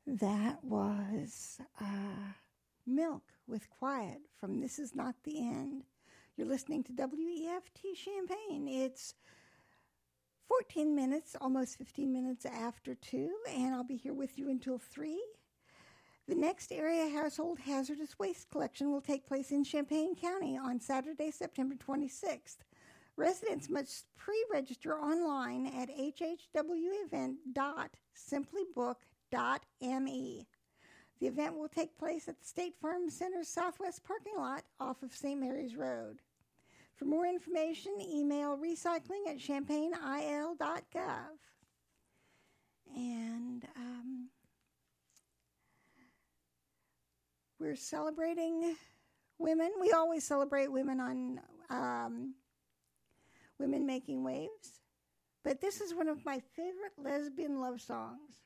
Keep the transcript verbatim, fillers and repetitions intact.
That was uh, Milk with Quiet from This Is Not the End. You're listening to W E F T Champaign. It's fourteen minutes, almost fifteen minutes after two, and I'll be here with you until three. The next Area Household Hazardous Waste Collection will take place in Champaign County on Saturday, September twenty-sixth. Residents must pre-register online at h h w event dot simply book dot m e. The event will take place at the State Farm Center's southwest parking lot off of Saint Mary's Road. For more information, email recycling at champaign i l dot gov. And um, we're celebrating women. We always celebrate women on um, Women Making Waves. But this is one of my favorite lesbian love songs.